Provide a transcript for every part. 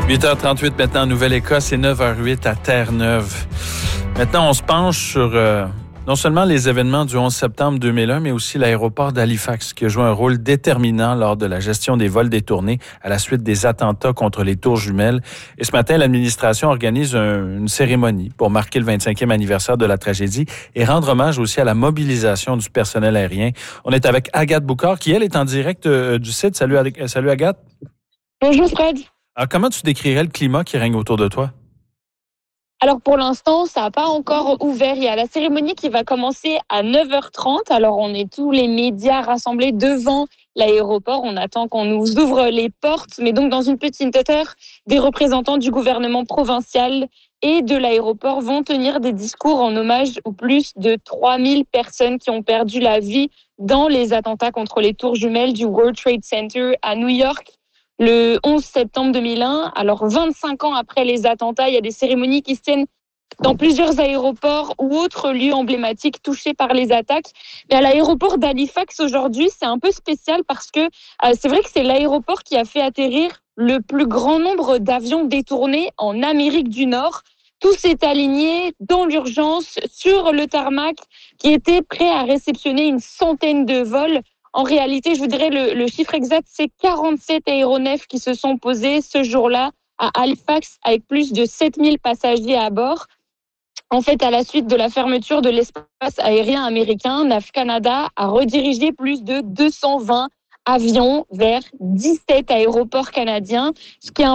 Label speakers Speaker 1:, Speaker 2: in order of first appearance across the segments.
Speaker 1: 8h38 maintenant en Nouvelle-Écosse et 9h08 à Terre-Neuve. Maintenant, on se penche sur non seulement les événements du 11 septembre 2001, mais aussi l'aéroport d'Halifax qui a joué un rôle déterminant lors de la gestion des vols détournés à la suite des attentats contre les tours jumelles. Et ce matin, l'administration organise une cérémonie pour marquer le 25e anniversaire de la tragédie et rendre hommage aussi à la mobilisation du personnel aérien. On est avec Agathe Boucard qui, elle, est en direct du site. Salut Agathe.
Speaker 2: Bonjour Fred.
Speaker 1: Alors, comment tu décrirais le climat qui règne autour de toi?
Speaker 2: Alors pour l'instant, ça n'a pas encore ouvert. Il y a la cérémonie qui va commencer à 9h30. Alors on est tous les médias rassemblés devant l'aéroport. On attend qu'on nous ouvre les portes. Mais donc dans une petite heure, des représentants du gouvernement provincial et de l'aéroport vont tenir des discours en hommage aux plus de 3000 personnes qui ont perdu la vie dans les attentats contre les tours jumelles du World Trade Center à New York. Le 11 septembre 2001, alors 25 ans après les attentats, il y a des cérémonies qui se tiennent dans plusieurs aéroports ou autres lieux emblématiques touchés par les attaques. Mais à l'aéroport d'Halifax aujourd'hui, c'est un peu spécial parce que c'est vrai que c'est l'aéroport qui a fait atterrir le plus grand nombre d'avions détournés en Amérique du Nord. Tout s'est aligné dans l'urgence sur le tarmac qui était prêt à réceptionner une centaine de vols. En réalité, je vous dirais le chiffre exact, c'est 47 aéronefs qui se sont posés ce jour-là à Halifax avec plus de 7000 passagers à bord. En fait, à la suite de la fermeture de l'espace aérien américain, NAV Canada a redirigé plus de 220 avions vers 17 aéroports canadiens, ce qui a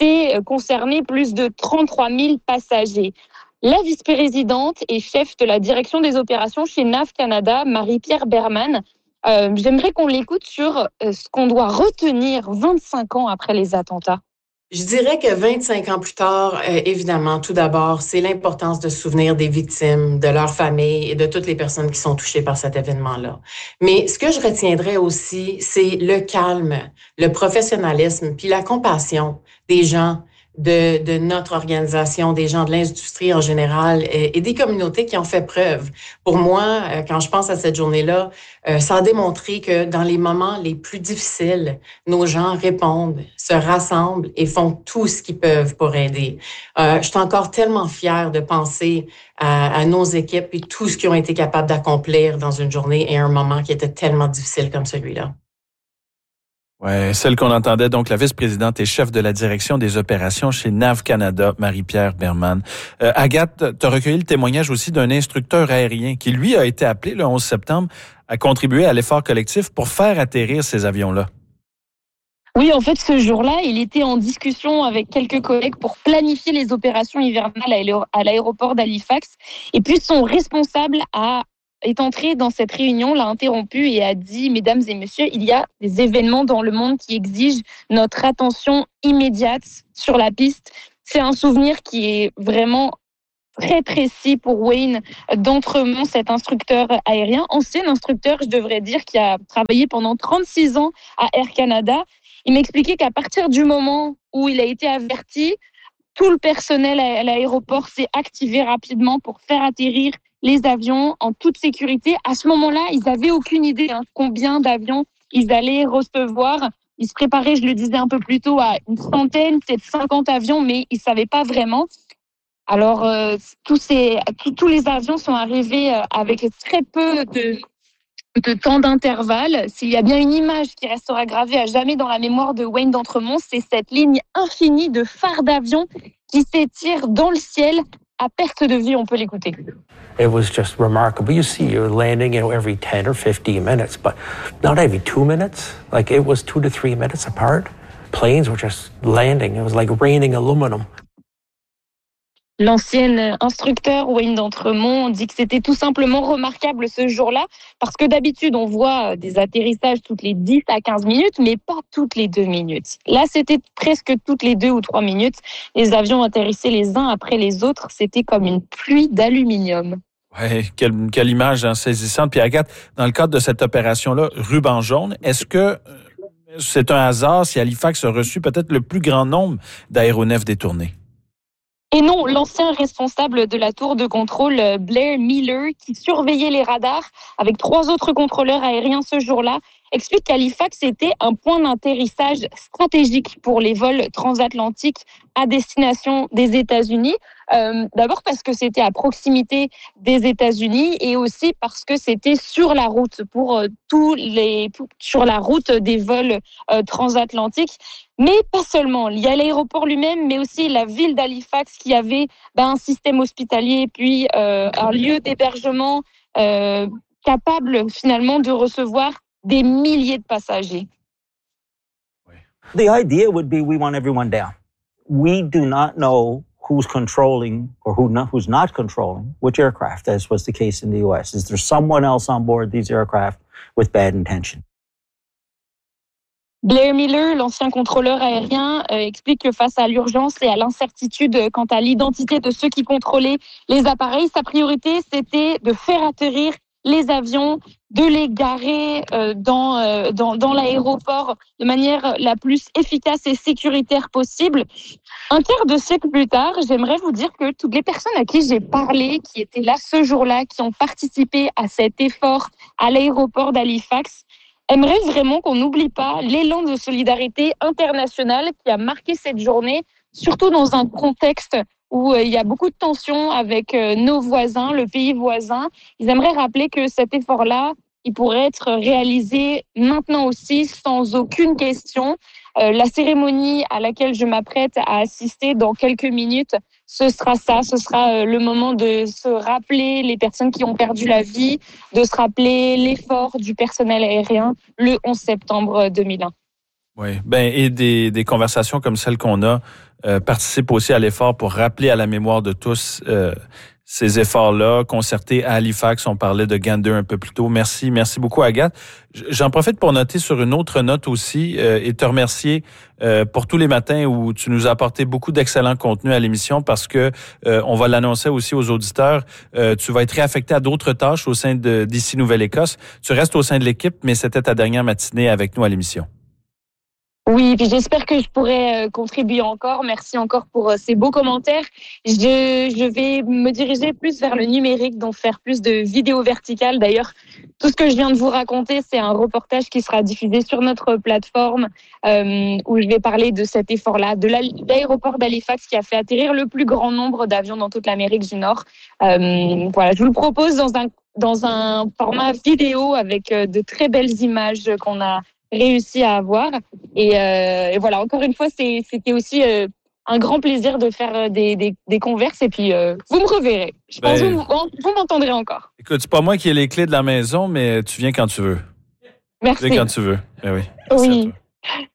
Speaker 2: concerné plus de 33 000 passagers. La vice-présidente et chef de la direction des opérations chez NAV Canada, Marie-Pierre Berman, j'aimerais qu'on l'écoute sur ce qu'on doit retenir 25 ans après les attentats.
Speaker 3: Je dirais que 25 ans plus tard, évidemment, tout d'abord, c'est l'importance de se souvenir des victimes, de leurs familles et de toutes les personnes qui sont touchées par cet événement-là. Mais ce que je retiendrai aussi, c'est le calme, le professionnalisme, puis la compassion des gens de notre organisation, des gens de l'industrie en général et des communautés qui ont fait preuve. Pour moi, quand je pense à cette journée-là, ça a démontré que dans les moments les plus difficiles, nos gens répondent, se rassemblent et font tout ce qu'ils peuvent pour aider. Je suis encore tellement fière de penser à nos équipes et tout ce qu'ils ont été capables d'accomplir dans une journée et un moment qui était tellement difficile comme celui-là.
Speaker 1: Ouais, celle qu'on entendait, donc la vice-présidente et chef de la direction des opérations chez NAV Canada, Marie-Pierre Berman. Agathe, tu as recueilli le témoignage aussi d'un instructeur aérien qui, lui, a été appelé le 11 septembre à contribuer à l'effort collectif pour faire atterrir ces avions-là.
Speaker 2: Oui, en fait, ce jour-là, il était en discussion avec quelques collègues pour planifier les opérations hivernales à l'aéroport d'Halifax. Et puis, son responsable est entré dans cette réunion, l'a interrompu et a dit « Mesdames et messieurs, il y a des événements dans le monde qui exigent notre attention immédiate sur la piste. » C'est un souvenir qui est vraiment très précis pour Wayne d'Entremont, cet instructeur aérien, ancien instructeur, je devrais dire, qui a travaillé pendant 36 ans à Air Canada. Il m'expliquait qu'à partir du moment où il a été averti, tout le personnel à l'aéroport s'est activé rapidement pour faire atterrir les avions en toute sécurité. À ce moment-là, ils n'avaient aucune idée combien d'avions ils allaient recevoir. Ils se préparaient, je le disais un peu plus tôt, à une centaine, peut-être 50 avions, mais ils ne savaient pas vraiment. Alors, tous les avions sont arrivés avec très peu de temps d'intervalle. S'il y a bien une image qui restera gravée à jamais dans la mémoire de Wayne d'Entremont, c'est cette ligne infinie de phares d'avions qui s'étire dans le ciel à perte de vue. On peut l'écouter.
Speaker 4: It was just remarkable. You see, you're landing, every 10 or 15 minutes, but not every 2 minutes. Like it was 2 to 3 minutes apart. Planes were just landing. It was like raining aluminum.
Speaker 2: L'ancien instructeur Wayne d'Entremont dit que c'était tout simplement remarquable ce jour-là parce que d'habitude, on voit des atterrissages toutes les 10 à 15 minutes, mais pas toutes les 2 minutes. Là, c'était presque toutes les 2 ou 3 minutes. Les avions atterrissaient les uns après les autres. C'était comme une pluie d'aluminium.
Speaker 1: Ouais, quelle image saisissante. Puis Agathe, dans le cadre de cette opération-là, Ruban jaune, est-ce que c'est un hasard si Halifax a reçu peut-être le plus grand nombre d'aéronefs détournés?
Speaker 2: Et non, l'ancien responsable de la tour de contrôle, Blair Miller, qui surveillait les radars avec 3 autres contrôleurs aériens ce jour-là, explique qu'Halifax était un point d'atterrissage stratégique pour les vols transatlantiques à destination des États-Unis. D'abord parce que c'était à proximité des États-Unis et aussi parce que c'était sur la route sur la route des vols transatlantiques. Mais pas seulement. Il y a l'aéroport lui-même, mais aussi la ville d'Halifax qui avait un système hospitalier, puis un lieu d'hébergement capable finalement de recevoir des milliers de passagers.
Speaker 5: The idea would be we want everyone down. We do not know who's controlling or who's not controlling which aircraft, as was the case in the U.S. Is there someone else on board these aircraft with bad intention?
Speaker 2: Blair Miller, l'ancien contrôleur aérien, explique que face à l'urgence et à l'incertitude quant à l'identité de ceux qui contrôlaient les appareils, sa priorité, c'était de faire atterrir les avions, de les garer dans l'aéroport de manière la plus efficace et sécuritaire possible. Un quart de siècle plus tard, j'aimerais vous dire que toutes les personnes à qui j'ai parlé, qui étaient là ce jour-là, qui ont participé à cet effort à l'aéroport d'Halifax, aimeraient vraiment qu'on n'oublie pas l'élan de solidarité internationale qui a marqué cette journée, surtout dans un contexte où il y a beaucoup de tensions avec nos voisins, le pays voisin. Ils aimeraient rappeler que cet effort-là, il pourrait être réalisé maintenant aussi sans aucune question. La cérémonie à laquelle je m'apprête à assister dans quelques minutes, ce sera le moment de se rappeler les personnes qui ont perdu la vie, de se rappeler l'effort du personnel aérien le 11 septembre 2001.
Speaker 1: Oui, et des conversations comme celle qu'on a participent aussi à l'effort pour rappeler à la mémoire de tous ces efforts-là, concertés à Halifax. On parlait de Gander un peu plus tôt. Merci beaucoup, Agathe. J'en profite pour noter sur une autre note aussi et te remercier pour tous les matins où tu nous as apporté beaucoup d'excellents contenus à l'émission parce que on va l'annoncer aussi aux auditeurs. Tu vas être réaffecté à d'autres tâches au sein d'ici Nouvelle-Écosse. Tu restes au sein de l'équipe, mais c'était ta dernière matinée avec nous à l'émission.
Speaker 2: Oui, puis j'espère que je pourrai contribuer encore. Merci encore pour ces beaux commentaires. Je vais me diriger plus vers le numérique, donc faire plus de vidéos verticales. D'ailleurs, tout ce que je viens de vous raconter, c'est un reportage qui sera diffusé sur notre plateforme où je vais parler de cet effort-là, de l'aéroport d'Halifax qui a fait atterrir le plus grand nombre d'avions dans toute l'Amérique du Nord. Voilà, je vous le propose dans un format vidéo avec de très belles images qu'on a réussi à avoir. Et voilà, encore une fois, c'était aussi un grand plaisir de faire des converses. Et puis, vous me reverrez. Je pense que vous m'entendrez encore.
Speaker 1: Écoute, c'est pas moi qui ai les clés de la maison, mais tu viens quand tu veux.
Speaker 2: Merci.
Speaker 1: Tu viens quand tu veux. Oui.
Speaker 2: Oui.